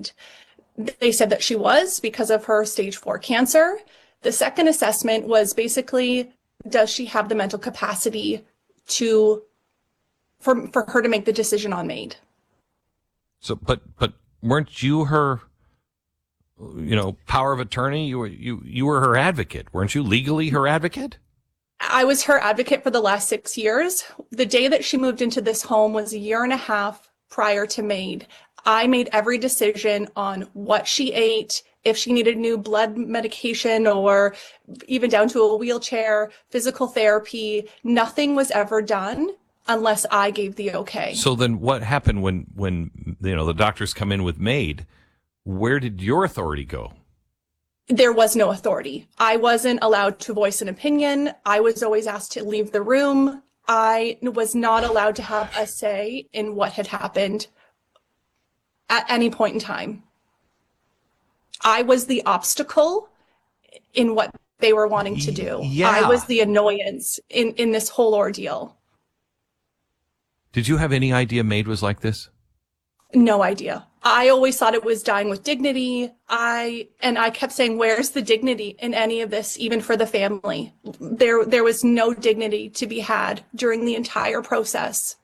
maid. They said that she was because of her stage 4 cancer. The second assessment was basically, does she have the mental capacity for her to make the decision on maid? So, but weren't you her, power of attorney? You were her advocate, weren't you? Legally her advocate? I was her advocate for the last 6 years. The day that she moved into this home was a year and a half prior to maid. I made every decision on what she ate, if she needed new blood medication, or even down to a wheelchair, physical therapy. Nothing was ever done unless I gave the okay. So then what happened when the doctors come in with maid? Where did your authority go? There was no authority. I wasn't allowed to voice an opinion. I was always asked to leave the room. I was not allowed to have a say in what had happened at any point in time. I was the obstacle in what they were wanting to do. Yeah. I was the annoyance in this whole ordeal. Did you have any idea maid was like this? No idea. I always thought it was dying with dignity. I kept saying, where's the dignity in any of this, even for the family? There was no dignity to be had during the entire process.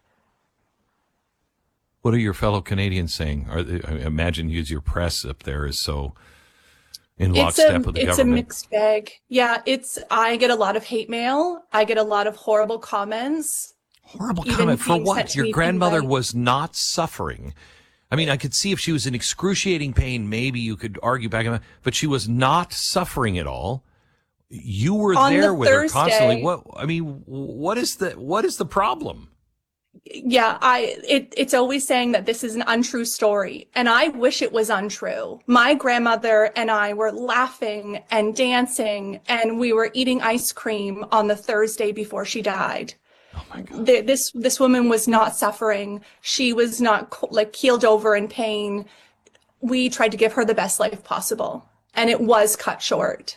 What are your fellow Canadians saying? I imagine your press up there is so in lockstep with the government. It's a mixed bag. Yeah, I get a lot of hate mail. I get a lot of horrible comments. Horrible comment for what? Your grandmother was not suffering. I mean, I could see if she was in excruciating pain, maybe you could argue back on that, but she was not suffering at all. You were there with her constantly. What is the problem? Yeah, it's always saying that this is an untrue story, and I wish it was untrue. My grandmother and I were laughing and dancing, and we were eating ice cream on the Thursday before she died. Oh my God. This woman was not suffering. She was not keeled over in pain. We tried to give her the best life possible, and it was cut short.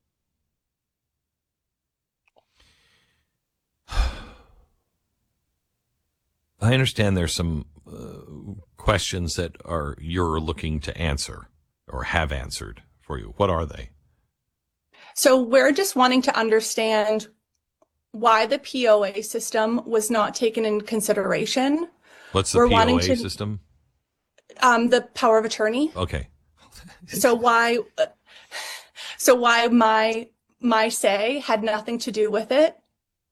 I understand there's some questions that you're looking to answer or have answered for you. What are they? So we're just wanting to understand why the POA system was not taken into consideration. What's the POA system? The power of attorney. Okay. So why my say had nothing to do with it?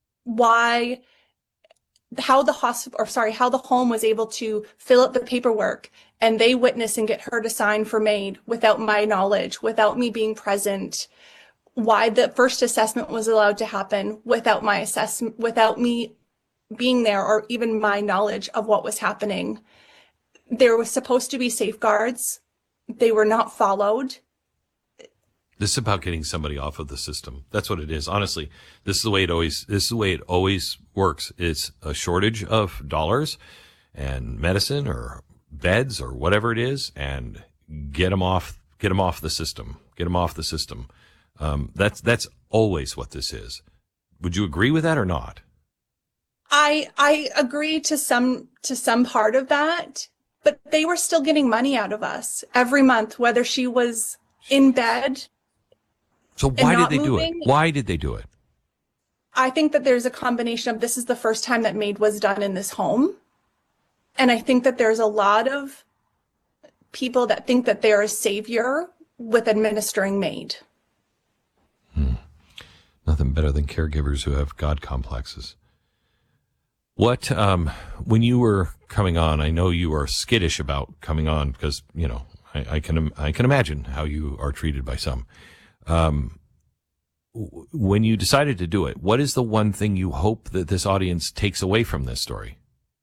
How the home was able to fill out the paperwork and they witness and get her to sign for maid without my knowledge, without me being present. Why the first assessment was allowed to happen without my assessment, without me being there or even my knowledge of what was happening. There was supposed to be safeguards. They were not followed. This is about getting somebody off of the system. That's what it is. Honestly, this is the way it always works. It's a shortage of dollars and medicine or beds or whatever it is, and get them off the system. Get them off the system. That's always what this is. Would you agree with that or not? I agree to some part of that, but they were still getting money out of us every month, whether she was in bed. So why did they do it? Why did they do it? I think that there's a combination of, this is the first time that maid was done in this home. And I think that there's a lot of people that think that they're a savior with administering maid. Nothing better than caregivers who have God complexes. What, when you were coming on, I know you are skittish about coming on because, I can imagine how you are treated by some. When you decided to do it, what is the one thing you hope that this audience takes away from this story?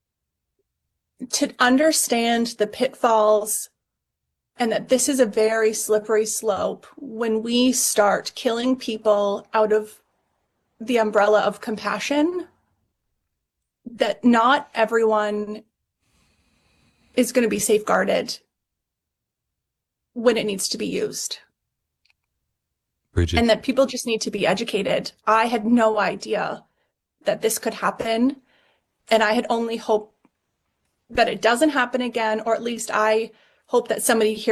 To understand the pitfalls and that this is a very slippery slope when we start killing people out of the umbrella of compassion, that not everyone is going to be safeguarded when it needs to be used. Bridget. And that people just need to be educated. I had no idea that this could happen, and I had only hoped that it doesn't happen again, or at least I hope that somebody here